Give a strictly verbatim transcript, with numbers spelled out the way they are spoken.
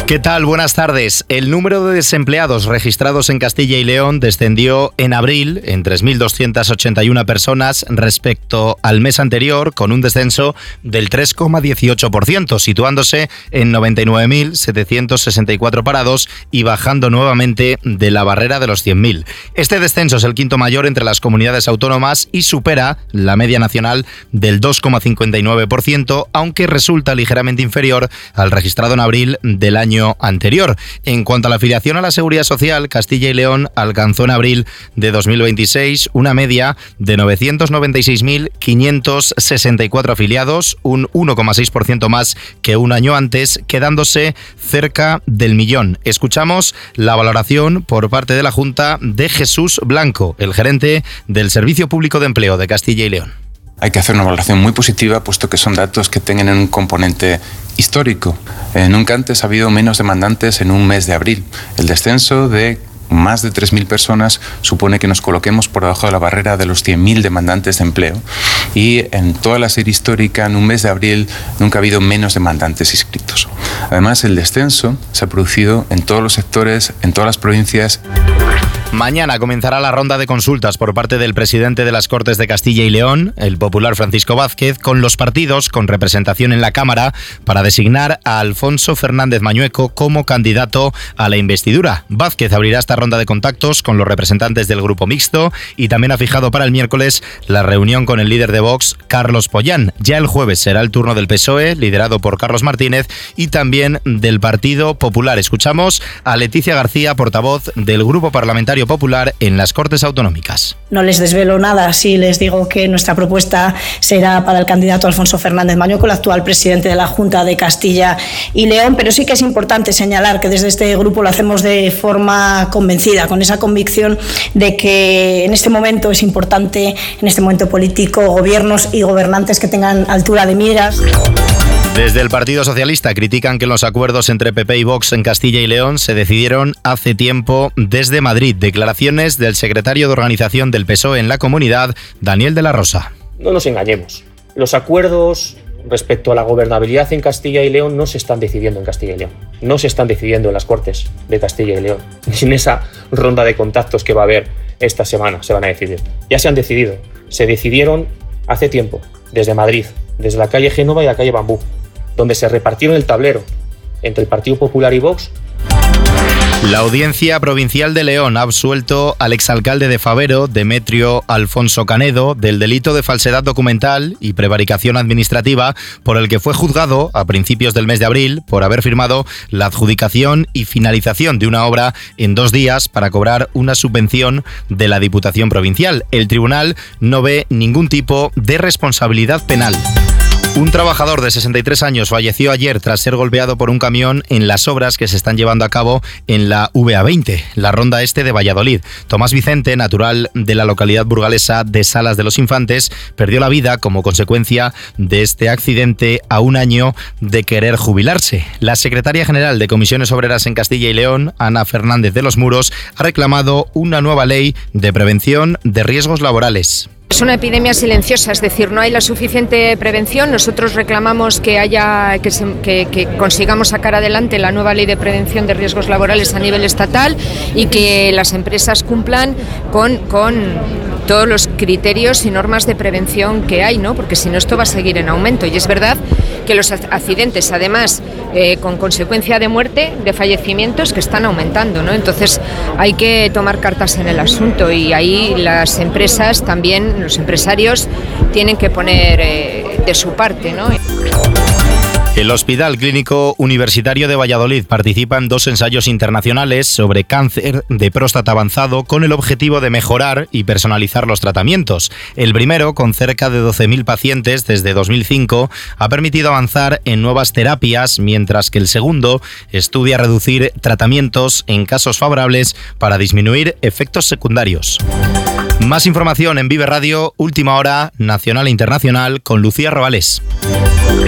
¿Qué tal? Buenas tardes. El número de desempleados registrados en Castilla y León descendió en abril en tres mil doscientas ochenta y una personas respecto al mes anterior, con un descenso del tres coma dieciocho por ciento, situándose en noventa y nueve mil setecientos sesenta y cuatro parados y bajando nuevamente de la barrera de los cien mil. Este descenso es el quinto mayor entre las comunidades autónomas y supera la media nacional del dos coma cincuenta y nueve por ciento, aunque resulta ligeramente inferior al registrado en abril del año anterior. En cuanto a la afiliación a la Seguridad Social, Castilla y León alcanzó en abril de dos mil veintiséis una media de novecientos noventa y seis mil quinientos sesenta y cuatro afiliados, un uno coma seis por ciento más que un año antes, quedándose cerca del millón. Escuchamos la valoración por parte de la Junta de Jesús Blanco, el gerente del Servicio Público de Empleo de Castilla y León. Hay que hacer una valoración muy positiva, puesto que son datos que tienen un componente histórico. Eh, nunca antes ha habido menos demandantes en un mes de abril. El descenso de más de tres mil personas supone que nos coloquemos por debajo de la barrera de los cien mil demandantes de empleo. Y en toda la serie histórica, en un mes de abril, nunca ha habido menos demandantes inscritos. Además, el descenso se ha producido en todos los sectores, en todas las provincias. Mañana comenzará la ronda de consultas por parte del presidente de las Cortes de Castilla y León, el popular Francisco Vázquez, con los partidos con representación en la Cámara para designar a Alfonso Fernández Mañueco como candidato a la investidura. Vázquez abrirá esta ronda de contactos con los representantes del Grupo Mixto y también ha fijado para el miércoles la reunión con el líder de Vox, Carlos Pollán. Ya el jueves será el turno del P S O E, liderado por Carlos Martínez, y también del Partido Popular. Escuchamos a Leticia García, portavoz del Grupo Parlamentario Popular en las Cortes Autonómicas. No les desvelo nada si les digo que nuestra propuesta será para el candidato Alfonso Fernández Mañueco, el actual presidente de la Junta de Castilla y León, pero sí que es importante señalar que desde este grupo lo hacemos de forma convencida, con esa convicción de que en este momento es importante, en este momento político, gobiernos y gobernantes que tengan altura de miras. Desde el Partido Socialista critican que los acuerdos entre P P y Vox en Castilla y León se decidieron hace tiempo desde Madrid. Declaraciones del secretario de Organización del P S O E en la comunidad, Daniel de la Rosa. No nos engañemos. Los acuerdos respecto a la gobernabilidad en Castilla y León no se están decidiendo en Castilla y León. No se están decidiendo en las Cortes de Castilla y León. Ni en esa ronda de contactos que va a haber esta semana se van a decidir. Ya se han decidido. Se decidieron hace tiempo, desde Madrid, desde la calle Génova y la calle Bambú, donde se repartieron el tablero entre el Partido Popular y Vox. La Audiencia Provincial de León ha absuelto al exalcalde de Fabero, Demetrio Alfonso Canedo, del delito de falsedad documental y prevaricación administrativa, por el que fue juzgado a principios del mes de abril por haber firmado la adjudicación y finalización de una obra en dos días para cobrar una subvención de la Diputación Provincial. El tribunal no ve ningún tipo de responsabilidad penal. Un trabajador de sesenta y tres años falleció ayer tras ser golpeado por un camión en las obras que se están llevando a cabo en la V A veinte, la ronda este de Valladolid. Tomás Vicente, natural de la localidad burgalesa de Salas de los Infantes, perdió la vida como consecuencia de este accidente a un año de querer jubilarse. La secretaria general de Comisiones Obreras en Castilla y León, Ana Fernández de los Muros, ha reclamado una nueva ley de prevención de riesgos laborales. Es una epidemia silenciosa, es decir, no hay la suficiente prevención. Nosotros reclamamos que haya que, se, que, que consigamos sacar adelante la nueva ley de prevención de riesgos laborales a nivel estatal y que las empresas cumplan con, con todos los criterios y normas de prevención que hay, ¿no? Porque si no, esto va a seguir en aumento. Y es verdad que los accidentes, además, eh, con consecuencia de muerte, de fallecimientos, que están aumentando, ¿no? Entonces hay que tomar cartas en el asunto y ahí las empresas también, los empresarios, tienen que poner eh, de su parte, ¿no? El Hospital Clínico Universitario de Valladolid participa en dos ensayos internacionales sobre cáncer de próstata avanzado con el objetivo de mejorar y personalizar los tratamientos. El primero, con cerca de doce mil pacientes desde dos mil cinco, ha permitido avanzar en nuevas terapias, mientras que el segundo estudia reducir tratamientos en casos favorables para disminuir efectos secundarios. Más información en Vive Radio, Última Hora, nacional e internacional, con Lucía Robales.